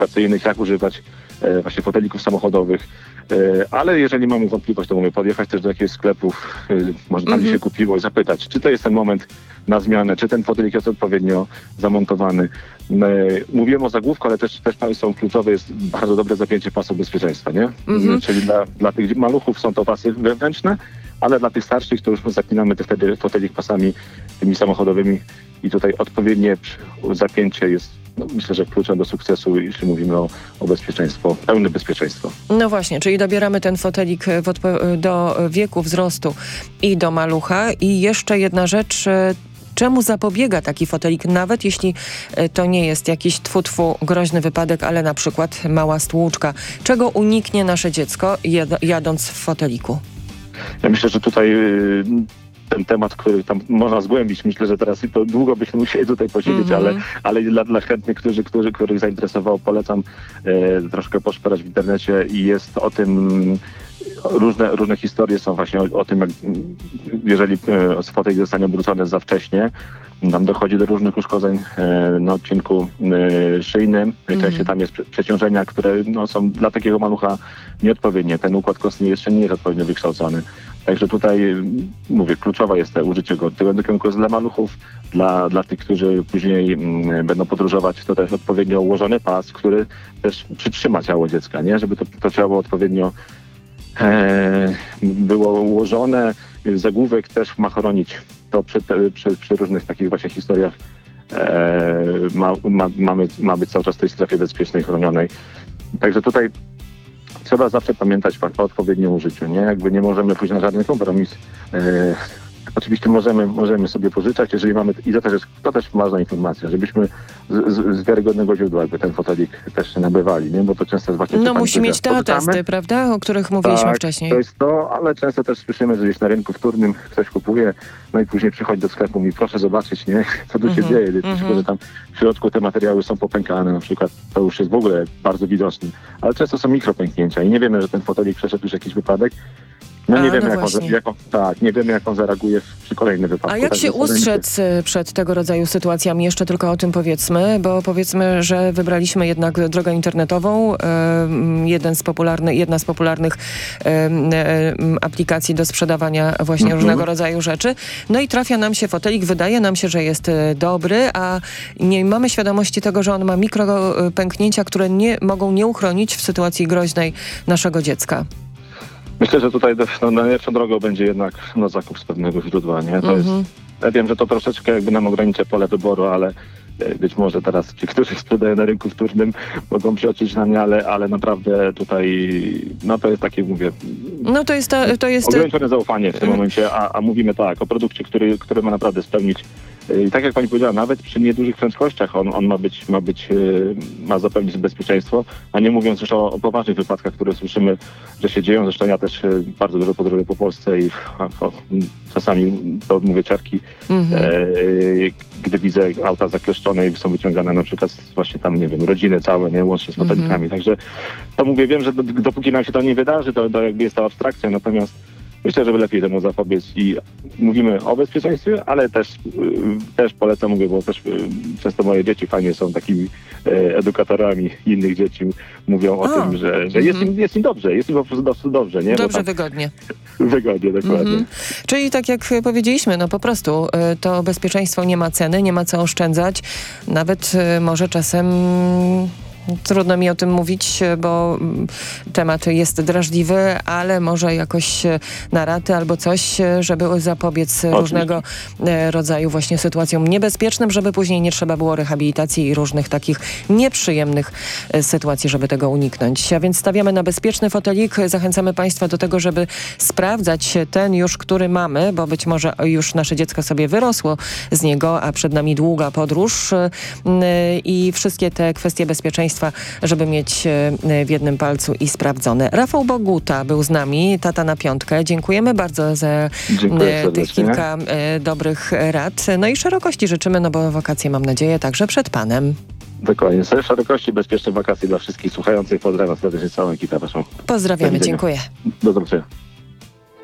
edukacyjnych, jak używać właśnie fotelików samochodowych. Ale jeżeli mamy wątpliwość, to mówię, podjechać też do jakiegoś sklepów, może tam się kupiło i zapytać, czy to jest ten moment na zmianę, czy ten fotelik jest odpowiednio zamontowany. Mówiłem o zagłówku, ale też są kluczowe, jest bardzo dobre zapięcie pasów bezpieczeństwa, nie? Czyli dla tych maluchów są to pasy wewnętrzne, ale dla tych starszych to już zapinamy wtedy fotelik pasami tymi samochodowymi i tutaj odpowiednie zapięcie jest, myślę, że kluczem do sukcesu, jeśli mówimy o bezpieczeństwo, pełne bezpieczeństwo. No właśnie, czyli dobieramy ten fotelik do wieku, wzrostu i do malucha. I jeszcze jedna rzecz, czemu zapobiega taki fotelik, nawet jeśli to nie jest jakiś groźny wypadek, ale na przykład mała stłuczka. Czego uniknie nasze dziecko jadąc w foteliku? Ja myślę, że tutaj ten temat, który tam można zgłębić, myślę, że teraz to długo byśmy musieli tutaj posiedzieć, ale dla chętnych, których zainteresowało, polecam troszkę poszperać w internecie i jest o tym różne historie są właśnie o tym, jak jeżeli fotelik zostanie obrócony za wcześnie, tam dochodzi do różnych uszkodzeń na odcinku szyjnym. Częściej tam jest przeciążenia, które są dla takiego malucha nieodpowiednie. Ten układ kostny jeszcze nie jest odpowiednio wykształcony. Także tutaj, mówię, kluczowe jest użycie go tego kierunku dla maluchów, dla tych, którzy później będą podróżować, to też odpowiednio ułożony pas, który też przytrzyma ciało dziecka, nie? Żeby to ciało odpowiednio było ułożone. Zagłówek też ma chronić. To przy różnych takich właśnie historiach ma być cały czas w tej strefie bezpiecznej, chronionej. Także tutaj trzeba zawsze pamiętać o odpowiednim użyciu, nie? Jakby nie możemy pójść na żaden kompromis. Oczywiście możemy sobie pożyczać, jeżeli mamy, i to też ważna informacja, żebyśmy z wiarygodnego źródła jakby ten fotelik też nabywali, nie? Bo to często jest właśnie... No musi mieć te atesty, prawda? O których mówiliśmy wcześniej. To jest to, ale często też słyszymy, że gdzieś na rynku wtórnym ktoś kupuje, no i później przychodzi do sklepu i proszę zobaczyć, nie? Co tu się dzieje. Że tam w środku te materiały są popękane na przykład, to już jest w ogóle bardzo widoczne. Ale często są mikropęknięcia i nie wiemy, że ten fotelik przeszedł już jakiś wypadek. Nie wiemy, jak on zareaguje przy kolejnym wypadku. A jak się ustrzec przed tego rodzaju sytuacjami? Jeszcze tylko o tym powiedzmy, bo powiedzmy, że wybraliśmy jednak drogę internetową, jedna z popularnych aplikacji do sprzedawania właśnie różnego rodzaju rzeczy. No i trafia nam się fotelik, wydaje nam się, że jest dobry, a nie mamy świadomości tego, że on ma mikropęknięcia, które mogą nie uchronić w sytuacji groźnej naszego dziecka. Myślę, że tutaj najlepszą drogą będzie jednak zakup z pewnego źródła, nie? To jest, ja wiem, że to troszeczkę jakby nam ogranicza pole wyboru, ale być może teraz ci, którzy sprzedają na rynku wtórnym, mogą się oczyć na mnie, ale naprawdę tutaj, to jest takie, mówię, to jest ograniczone zaufanie w tym momencie, a mówimy tak, o produkcie, który ma naprawdę spełnić. I tak jak pani powiedziała, nawet przy niedużych prędkościach on ma zapewnić bezpieczeństwo, a nie mówiąc już o poważnych wypadkach, które słyszymy, że się dzieją. Zresztą ja też bardzo dużo podróżuję po Polsce i czasami to mówię ciarki, gdy widzę auta zakleszczone i są wyciągane na przykład właśnie tam, nie wiem, rodziny całe, nie, łącznie z fotelikami. Także to mówię, wiem, że dopóki nam się to nie wydarzy, to jakby jest to abstrakcja, natomiast myślę, żeby lepiej temu zapobiec i mówimy o bezpieczeństwie, ale też polecam, mówię, bo też często moje dzieci fajnie są takimi edukatorami innych dzieci, mówią o tym, że jest im dobrze, jest im po prostu dobrze, nie? Dobrze, wygodnie. Wygodnie, dokładnie. Czyli tak jak powiedzieliśmy, po prostu to bezpieczeństwo nie ma ceny, nie ma co oszczędzać, nawet może czasem... Trudno mi o tym mówić, bo temat jest drażliwy, ale może jakoś na raty albo coś, żeby zapobiec różnego rodzaju właśnie sytuacjom niebezpiecznym, żeby później nie trzeba było rehabilitacji i różnych takich nieprzyjemnych sytuacji, żeby tego uniknąć. A więc stawiamy na bezpieczny fotelik. Zachęcamy Państwa do tego, żeby sprawdzać ten już, który mamy, bo być może już nasze dziecko sobie wyrosło z niego, a przed nami długa podróż i wszystkie te kwestie bezpieczeństwa, żeby mieć w jednym palcu i sprawdzone. Rafał Boguta był z nami, tata na piątkę. Dziękujemy bardzo za tych kilka dobrych rad. No i szerokości życzymy, bo wakacje, mam nadzieję, także przed Panem. Dokładnie. Szerokości, bezpiecznych wakacji dla wszystkich słuchających. Pozdrawiam serdecznie całą ekipę waszą. Pozdrawiamy, dziękuję. Do zobaczenia.